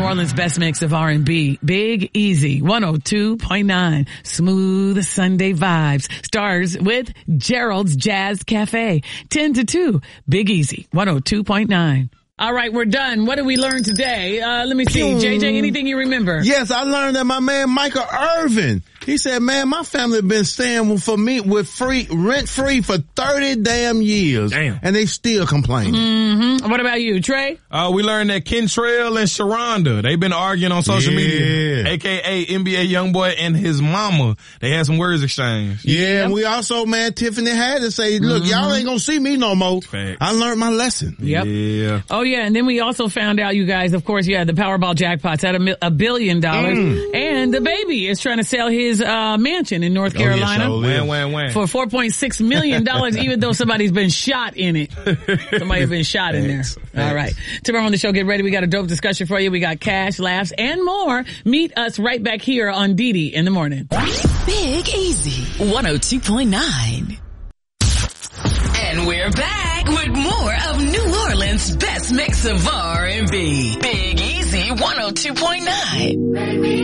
Orleans' best mix of R&B. Big Easy, 102.9. Smooth Sunday vibes. Stars with Gerald's Jazz Cafe. 10 to 2. Big Easy, 102.9. All right, we're done. What did we learn today? Let me see. JJ, anything you remember? Yes, I learned that my man Michael Irvin, he said, man, my family been staying for me with rent free for 30 damn years. Damn. And they still complaining. Mm-hmm. What about you, Trey? We learned that Kentrell and Sharonda, they've been arguing on social media. AKA NBA Youngboy and his mama. They had some words exchanged. Yeah, and we also, man, Tiffany had to say, look, y'all ain't gonna see me no more. Facts. I learned my lesson. Yep. Yeah. Oh, yeah, and then we also found out, you guys, of course, the Powerball jackpot's at $1 billion. And the baby is trying to sell his mansion in North Carolina for $4.6 million, even though somebody's been shot in it. Somebody's been shot in there. All right. Tomorrow on the show, get ready. We got a dope discussion for you. We got cash, laughs, and more. Meet us right back here on Didi in the morning. Big Easy, 102.9. And we're back with more of New Orleans' best mix of R&B. Big Easy 102.9.